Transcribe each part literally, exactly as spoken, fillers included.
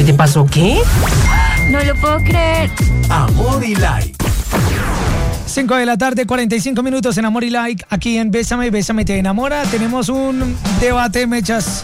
te pasó? ¿Qué? No lo puedo creer. Amor y Like. cinco de la tarde, cuarenta y cinco minutos en Amor y Like, aquí en Bésame, Bésame te enamora. Tenemos un debate, Mechas,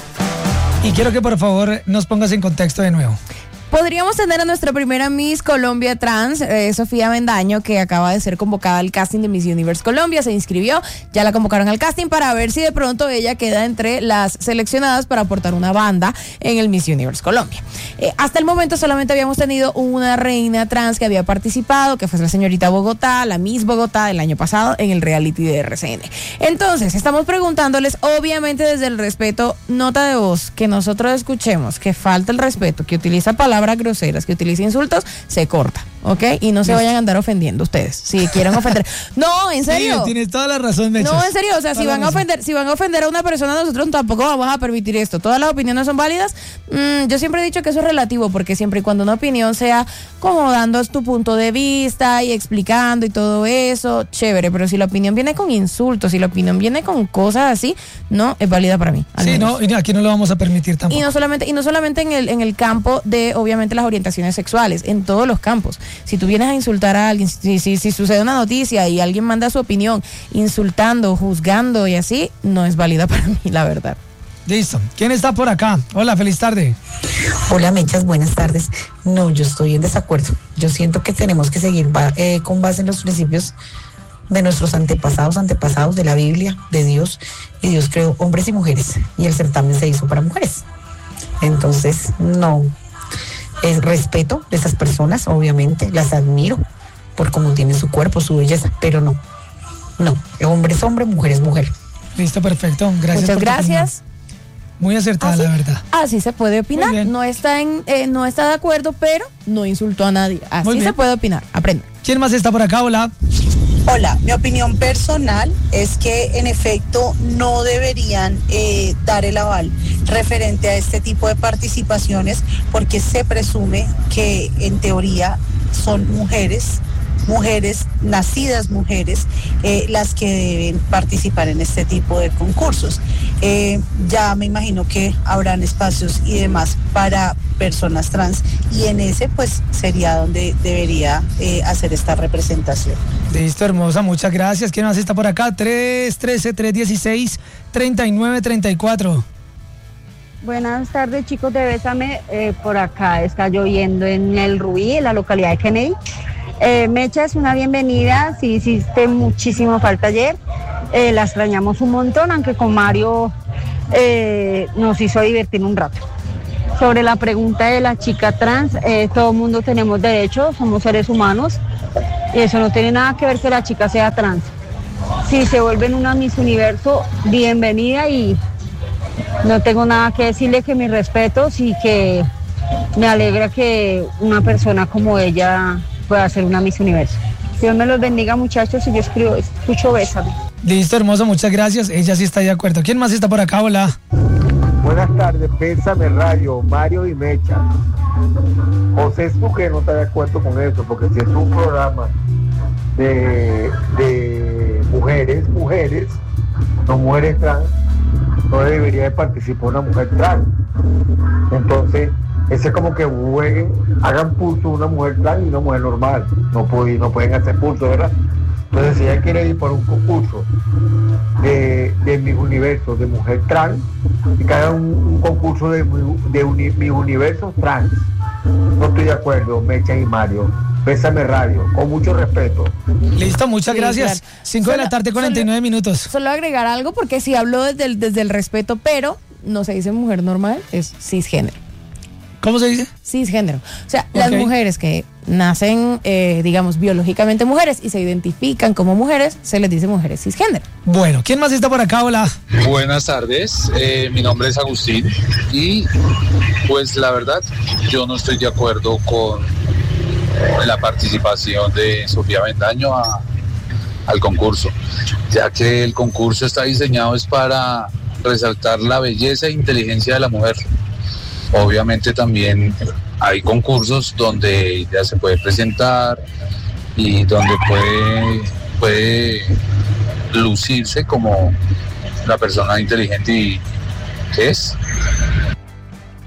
y quiero que por favor nos pongas en contexto de nuevo. Podríamos tener a nuestra primera Miss Colombia Trans, eh, Sofía Bendaño, que acaba de ser convocada al casting de Miss Universe Colombia, se inscribió, ya la convocaron al casting para ver si de pronto ella queda entre las seleccionadas para aportar una banda en el Miss Universe Colombia. Eh, hasta el momento solamente habíamos tenido una reina trans que había participado, que fue la señorita Bogotá, la Miss Bogotá del año pasado en el reality de R C N. Entonces, estamos preguntándoles, obviamente desde el respeto, nota de voz, que nosotros escuchemos, que falta el respeto, que utiliza palabras groseras, que utilice insultos, se corta, ¿ok? Y no se vayan a andar ofendiendo ustedes, si quieren ofender. No, en serio. Sí, tienes toda la razón, Mechas. No, en serio, o sea, si van a ofender, si van a ofender a una persona, nosotros tampoco vamos a permitir esto. Todas las opiniones son válidas. Mm, yo siempre he dicho que eso es relativo, porque siempre y cuando una opinión sea como dando tu punto de vista y explicando y todo eso, chévere, pero si la opinión viene con insultos, si la opinión viene con cosas así, no es válida para mí. Sí, menos. no, y aquí no lo vamos a permitir tampoco. Y no solamente, y no solamente en el, en el campo de, obviamente, las orientaciones sexuales, en todos los campos. Si tú vienes a insultar a alguien, si, si, si sucede una noticia y alguien manda su opinión insultando, juzgando y así, no es válida para mí, la verdad. Listo. ¿Quién está por acá? Hola, feliz tarde. Hola, Mechas, buenas tardes. No, yo estoy en desacuerdo. Yo siento que tenemos que seguir eh, con base en los principios de nuestros antepasados, antepasados de la Biblia, de Dios, y Dios creó hombres y mujeres, y el certamen se hizo para mujeres. Entonces, no, es respeto de esas personas, obviamente, las admiro por cómo tienen su cuerpo, su belleza, pero no, no, hombre es hombre, mujer es mujer. Listo, perfecto, gracias. Muchas por gracias. Muy acertada, ¿Así? La verdad. Así se puede opinar, no está, en, eh, no está de acuerdo, pero no insultó a nadie, así se puede opinar, aprenda. ¿Quién más está por acá? Hola. Hola, mi opinión personal es que en efecto no deberían eh, dar el aval referente a este tipo de participaciones, porque se presume que en teoría son mujeres, mujeres, nacidas mujeres, eh, las que deben participar en este tipo de concursos. Eh, ya me imagino que habrán espacios y demás para personas trans, y en ese pues sería donde debería eh, hacer esta representación. Listo, hermosa, muchas gracias. ¿Quién más está por acá? tres uno tres, tres uno seis, tres nueve tres cuatro. Buenas tardes, chicos de Bésame. Eh, por acá está lloviendo en el Rubí, en la localidad de Kennedy. Eh, Mecha, es una bienvenida, sí hiciste muchísimo falta ayer, eh, la extrañamos un montón, aunque con Mario eh, nos hizo divertir un rato. Sobre la pregunta de la chica trans, eh, todo el mundo tenemos derechos, somos seres humanos, y eso no tiene nada que ver que la chica sea trans. Si se vuelven una Miss Universo, bienvenida, y no tengo nada que decirle que mis respetos, y que me alegra que una persona como ella pueda ser una Miss Universo. Dios me los bendiga, muchachos, y yo escribo, escucho Bésame. Listo, hermoso, muchas gracias. Ella sí está de acuerdo. ¿Quién más está por acá? Hola. Buenas tardes, Bésame Radio, Mario y Mecha. José es tú que no está de acuerdo con eso, porque si es un programa de, de mujeres, mujeres, no mujeres trans, no debería de participar una mujer trans. Entonces, ese es como que jueguen, hagan pulso una mujer trans y una mujer normal. No, puede, no pueden hacer pulso, ¿verdad? Entonces, si ella quiere ir por un concurso de, de Miss Universo, de mujer trans, y que hagan un, un concurso de, de uni, Miss Universo trans. No estoy de acuerdo, Mecha y Mario. Bésame Radio, con mucho respeto. Listo, muchas sí, gracias. Claro. cinco de la tarde, cuarenta y nueve minutos. Solo agregar algo, porque sí hablo desde el, desde el respeto, pero no se dice mujer normal, es cisgénero. ¿Cómo se dice? Cisgénero. O sea, okay. Las mujeres que nacen, eh, digamos, biológicamente mujeres y se identifican como mujeres, se les dice mujeres cisgénero. Bueno, ¿quién más está por acá? Hola. Buenas tardes, eh, mi nombre es Agustín y pues la verdad yo no estoy de acuerdo con la participación de Sofía Bendaño a, al concurso, ya que el concurso está diseñado es para resaltar la belleza e inteligencia de la mujer. Obviamente también hay concursos donde ella se puede presentar y donde puede, puede lucirse como la persona inteligente y que es.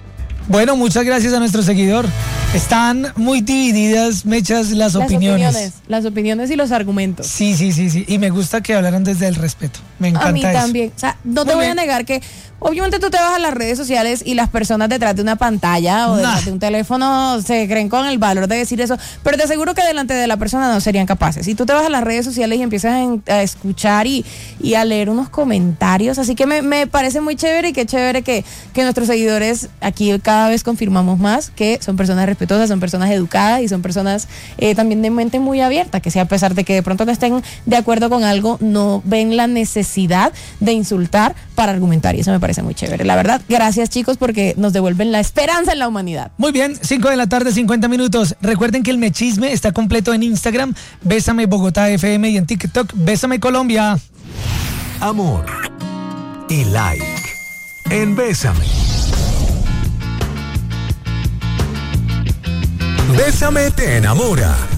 Bueno, muchas gracias a nuestro seguidor. Están muy divididas, Mechas, las, Las opiniones. opiniones. Las opiniones y los argumentos. Sí, sí, sí, sí. Y me gusta que hablaran desde el respeto. Me encanta A mí eso. también. O sea, no te Muy voy a bien. negar que obviamente tú te vas a las redes sociales y las personas detrás de una pantalla o detrás Nah. de un teléfono se creen con el valor de decir eso, pero te aseguro que delante de la persona no serían capaces. Si tú te vas a las redes sociales y empiezas a, en- a escuchar y, y a leer unos comentarios, así que me, me parece muy chévere y qué chévere que, que nuestros seguidores aquí cada vez confirmamos más que son personas respetuosas, son personas educadas y son personas eh, también de mente muy abierta, que si a pesar de que de pronto no estén de acuerdo con algo, no ven la necesidad de insultar para argumentar, y eso me parece muy chévere. La verdad, gracias chicos porque nos devuelven la esperanza en la humanidad. Muy bien, cinco de la tarde, cincuenta minutos. Recuerden que el Mechisme está completo en Instagram, Bésame Bogotá F M, y en TikTok, Bésame Colombia. Amor y like en Bésame. Bésame te enamora.